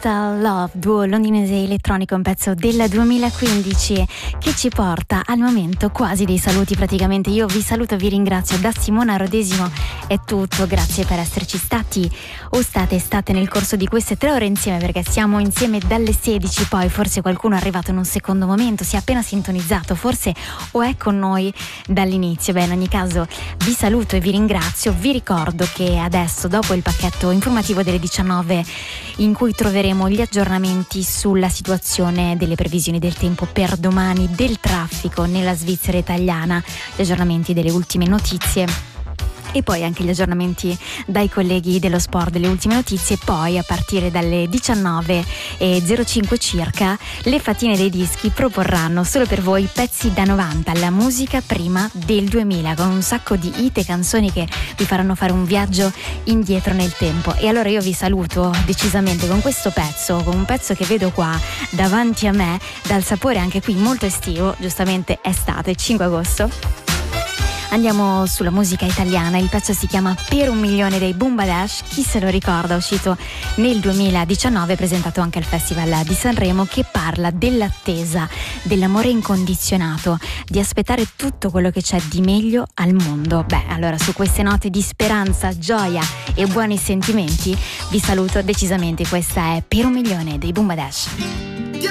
Crystal Love, duo londinese elettronico, un pezzo del 2015 che ci porta al momento quasi dei saluti. Praticamente io vi saluto, vi ringrazio. Da Simona Rodesimo è tutto, grazie per esserci stati o state nel corso di queste 3 ore insieme, perché siamo insieme dalle 16. Poi forse qualcuno è arrivato in un secondo momento, si è appena sintonizzato forse o è con noi dall'inizio. Beh, in ogni caso vi saluto e vi ringrazio. Vi ricordo che adesso, dopo il pacchetto informativo delle 19, in cui troveremo gli aggiornamenti sulla situazione delle previsioni del tempo per domani, del traffico nella Svizzera italiana, gli aggiornamenti delle ultime notizie e poi anche gli aggiornamenti dai colleghi dello sport delle ultime notizie. Poi a partire dalle 19:05 circa le Fatine dei Dischi proporranno solo per voi pezzi da 90, la musica prima del 2000, con un sacco di hit e canzoni che vi faranno fare un viaggio indietro nel tempo. E allora io vi saluto decisamente con questo pezzo, con un pezzo che vedo qua davanti a me, dal sapore anche qui molto estivo, giustamente estate, 5 agosto. Andiamo sulla musica italiana, il pezzo si chiama Per un milione dei Bumbadesh, chi se lo ricorda, uscito nel 2019, presentato anche al Festival di Sanremo, che parla dell'attesa, dell'amore incondizionato, di aspettare tutto quello che c'è di meglio al mondo. Beh, allora su queste note di speranza, gioia e buoni sentimenti vi saluto decisamente. Questa è Per un milione dei Bumbadesh.